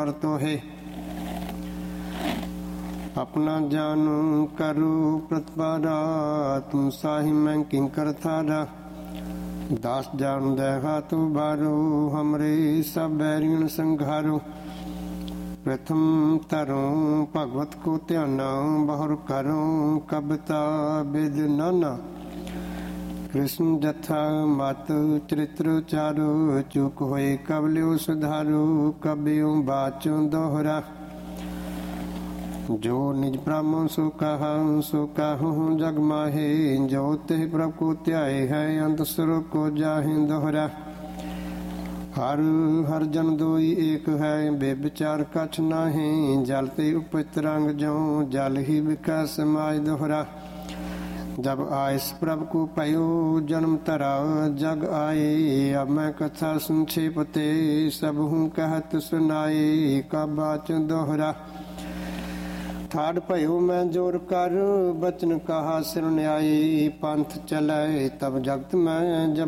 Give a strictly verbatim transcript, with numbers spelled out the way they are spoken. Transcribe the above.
हर तोहे। अपना जानू करू प्रतिपारा, तुम साहि मैं किंकर थारा। दास जान दे हाथ उबारो, हमरे सब बैरियन संघारो। प्रथम तरो भगवत को ध्याना, बहुर करो कविता विद नाना। कृष्ण जथा मत चरित्र चारो, चूक होए कबलियो सुधारो। कबियो बाचो दोहरा, जो निज ब्राह्मण सो कहा सो कहूँ जग माहे। जो ते प्रभु को ध्याए है, अंत सुर को जाहे दोहरा। हर हर जन दोई एक है, बेविचार कछ नाहे। जल ते उपत रंग जो, जल ही विकास समाज दोहरा। जब आयस प्रभु को पयो जन्म तरा, जग आए अब मैं कथा संक्षेप ते। सब हूँ कहत सुनाए, कब बाच दोहरा। ठाड़ भयो मैं जोर कर, बचन कहा सिर न्यायी। पंथ चले तब जगत में जब